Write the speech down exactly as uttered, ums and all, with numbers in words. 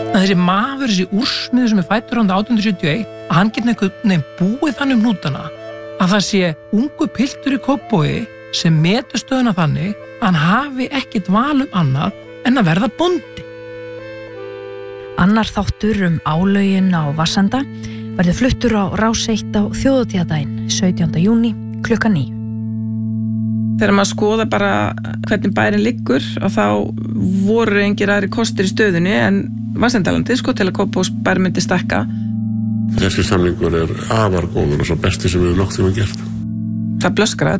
að þessi maður, þessi úrsmiður sem er fæddur árið átján hundruð sjötíu og eitt, að hann geti einhvern veginn búið þannig um hnútana að það sé ungu piltur í Kópavogi sem metur stöðuna þannig að hann hafi ekkert val um annað en að verða bóndi. Annar þáttur um álögin á Varsenda verður fluttur á Rás eitt á þjóðhátíðardaginn sautjánda júní klukkan níu. Þegar maður skoða bara hvernig bærin liggur og þá voru engir aðri kostir í stöðunni en Varsendalandi, sko, til að Kópavogurs bær myndi stækka. Þessi samningur er afar góður og svo besti sem við nokkuð tíma gert. Það blöskrar